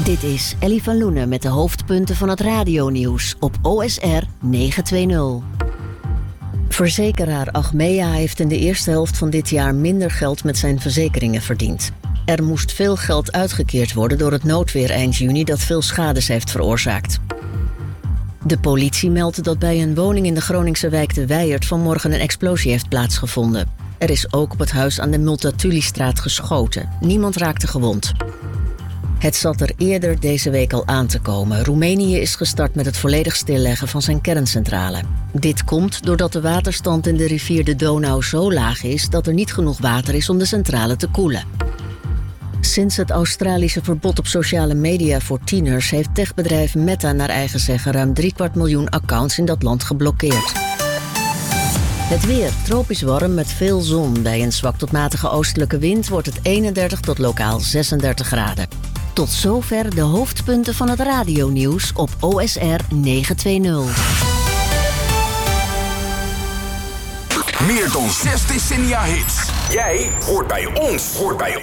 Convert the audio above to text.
Dit is Ellie van Loenen met de hoofdpunten van het radionieuws op OSR 920. Verzekeraar Achmea heeft in de eerste helft van dit jaar minder geld met zijn verzekeringen verdiend. Er moest veel geld uitgekeerd worden door het noodweer eind juni dat veel schades heeft veroorzaakt. De politie meldt dat bij een woning in de Groningse wijk De Wijert vanmorgen een explosie heeft plaatsgevonden. Er is ook op het huis aan de Multatulistraat geschoten. Niemand raakte gewond. Het zat er eerder deze week al aan te komen. Roemenië is gestart met het volledig stilleggen van zijn kerncentrale. Dit komt doordat de waterstand in de rivier de Donau zo laag is dat er niet genoeg water is om de centrale te koelen. Sinds het Australische verbod op sociale media voor tieners heeft techbedrijf Meta naar eigen zeggen ruim 250.000 accounts in dat land geblokkeerd. Het weer, tropisch warm met veel zon. Bij een zwak tot matige oostelijke wind wordt het 31 tot lokaal 36 graden. Tot zover de hoofdpunten van het radionieuws op OSR 920. Meer dan 6 decennia hits. Jij hoort bij ons.